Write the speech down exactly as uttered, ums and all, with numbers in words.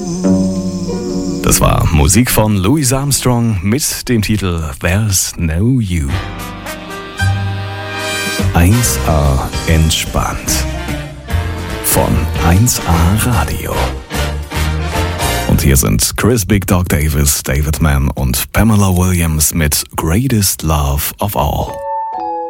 Das war Musik von Louis Armstrong mit dem Titel There's No You. eins A entspannt. Von eins A Radio. Und hier sind Chris Big Dog Davis, David Mann und Pamela Williams mit Greatest Love of All.